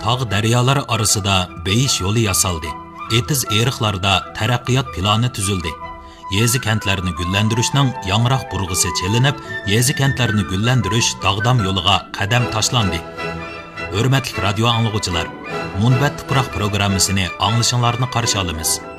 tog' daryolar orasida beyish yo'li yasaldi. Etiz eriqlarda taraqqiyot plani tuzildi. Yezi kentlarini gullantirishning yangroq burg'isi chelinib, yezi kentlarini gullantirish dog'dam yo'liga qadam tashlandi. Hurmatli radio anglag'uvchilar, Munbat tuproq programmasini anglashinglarni qarshi olamiz.